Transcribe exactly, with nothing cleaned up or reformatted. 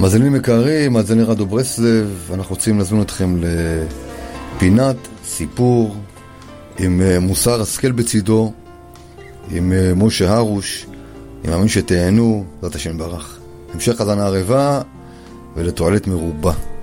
מאזינים יקרים, מאזיני רדיו ברסלב, אנחנו רוצים להזמין אתכם לפינת סיפור עם מוסר השכל בצידו, עם משה הרוש. אני מאמין שתהנו, זאת השם ברך. המשך חזנה ערבה ולתועלת מרובה.